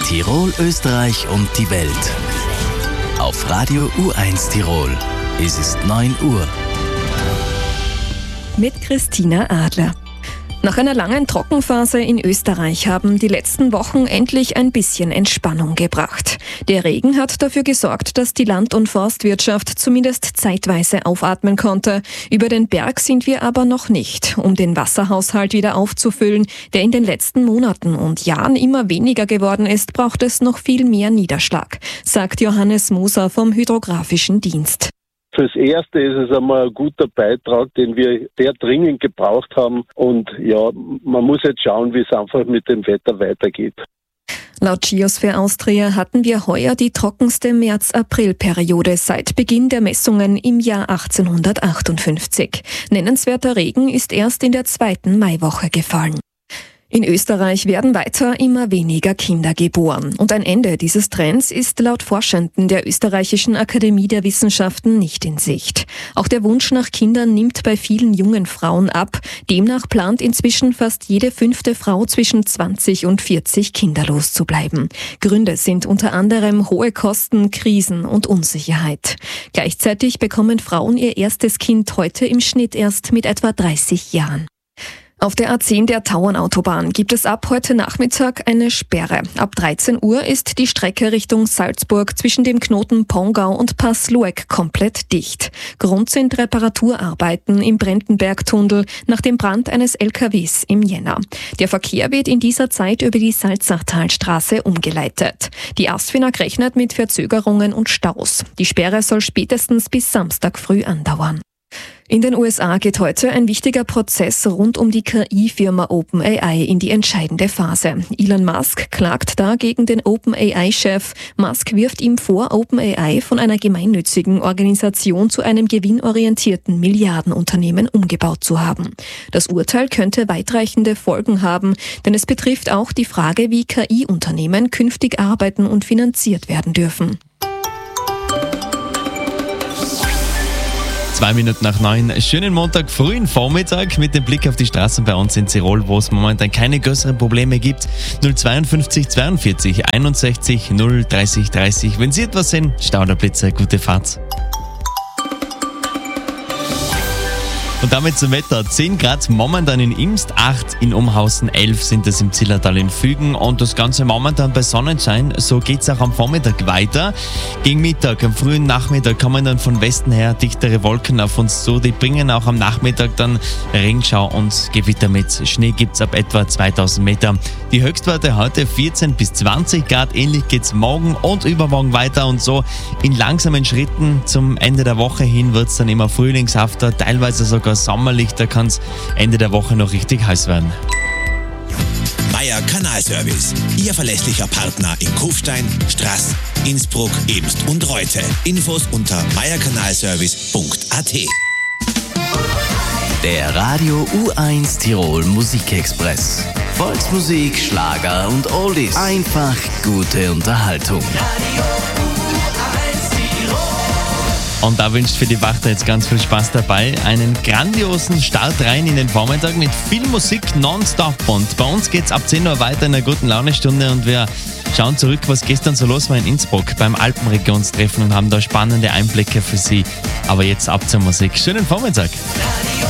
Tirol, Österreich und die Welt. Auf Radio U1 Tirol. Es ist 9 Uhr. Mit Christina Adler. Nach einer langen Trockenphase in Österreich haben die letzten Wochen endlich ein bisschen Entspannung gebracht. Der Regen hat dafür gesorgt, dass die Land- und Forstwirtschaft zumindest zeitweise aufatmen konnte. Über den Berg sind wir aber noch nicht. Um den Wasserhaushalt wieder aufzufüllen, der in den letzten Monaten und Jahren immer weniger geworden ist, braucht es noch viel mehr Niederschlag, sagt Johannes Moser vom Hydrographischen Dienst. Fürs Erste ist es einmal ein guter Beitrag, den wir sehr dringend gebraucht haben. Und ja, man muss jetzt schauen, wie es einfach mit dem Wetter weitergeht. Laut Geosphere Austria hatten wir heuer die trockenste März-April-Periode seit Beginn der Messungen im Jahr 1858. Nennenswerter Regen ist erst in der 2. Maiwoche gefallen. In Österreich werden weiter immer weniger Kinder geboren. Und ein Ende dieses Trends ist laut Forschenden der Österreichischen Akademie der Wissenschaften nicht in Sicht. Auch der Wunsch nach Kindern nimmt bei vielen jungen Frauen ab. Demnach plant inzwischen fast jede 5. Frau zwischen 20 und 40 kinderlos zu bleiben. Gründe sind unter anderem hohe Kosten, Krisen und Unsicherheit. Gleichzeitig bekommen Frauen ihr erstes Kind heute im Schnitt erst mit etwa 30 Jahren. Auf der A10 der Tauernautobahn gibt es ab heute Nachmittag eine Sperre. Ab 13 Uhr ist die Strecke Richtung Salzburg zwischen dem Knoten Pongau und Pass-Lueck komplett dicht. Grund sind Reparaturarbeiten im Brendenbergtunnel nach dem Brand eines LKWs im Jänner. Der Verkehr wird in dieser Zeit über die Salzachtalstraße umgeleitet. Die ASFINAG rechnet mit Verzögerungen und Staus. Die Sperre soll spätestens bis Samstag früh andauern. In den USA geht heute ein wichtiger Prozess rund um die KI-Firma OpenAI in die entscheidende Phase. Elon Musk klagt da gegen den OpenAI-Chef. Musk wirft ihm vor, OpenAI von einer gemeinnützigen Organisation zu einem gewinnorientierten Milliardenunternehmen umgebaut zu haben. Das Urteil könnte weitreichende Folgen haben, denn es betrifft auch die Frage, wie KI-Unternehmen künftig arbeiten und finanziert werden dürfen. 2 Minuten nach 9. Schönen Montag, frühen Vormittag mit dem Blick auf die Straßen bei uns in Tirol, wo es momentan keine größeren Probleme gibt. 052 42 61 030 30. Wenn Sie etwas sehen, Stau oder Blitzer, gute Fahrt. Und damit zum Wetter. 10 Grad momentan in Imst, 8 in Umhausen, 11 sind es im Zillertal in Fügen und das Ganze momentan bei Sonnenschein. So geht's auch am Vormittag weiter. Gegen Mittag, am frühen Nachmittag kommen dann von Westen her dichtere Wolken auf uns zu. Die bringen auch am Nachmittag dann Regenschau und Gewitter mit. Schnee gibt's ab etwa 2000 Meter. Die Höchstwerte heute 14 bis 20 Grad. Ähnlich geht's morgen und übermorgen weiter und so in langsamen Schritten zum Ende der Woche hin wird's dann immer frühlingshafter, teilweise sogar sommerlich, da kann es Ende der Woche noch richtig heiß werden. Meier Kanalservice, Ihr verlässlicher Partner in Kufstein, Straß, Innsbruck, Ebst und Reute. Infos unter meierkanalservice.at. Der Radio U1 Tirol Musikexpress. Volksmusik, Schlager und Oldies. Einfach gute Unterhaltung. Und da wünscht für die Wachter jetzt ganz viel Spaß dabei. Einen grandiosen Start rein in den Vormittag mit viel Musik nonstop. Und bei uns geht's ab 10 Uhr weiter in einer guten Launestunde und wir schauen zurück, was gestern so los war in Innsbruck beim Alpenregionstreffen und haben da spannende Einblicke für Sie. Aber jetzt ab zur Musik. Schönen Vormittag.